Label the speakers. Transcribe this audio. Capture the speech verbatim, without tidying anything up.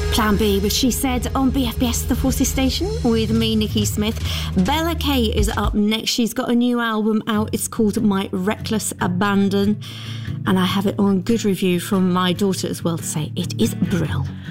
Speaker 1: Plan B with She Said on B F B S The Forces Station with me, Nikki Smith. Bella Kay is up next. She's got a new album out. It's called My Reckless Abandon. And I have it on good review from my daughter as well to say it is brill.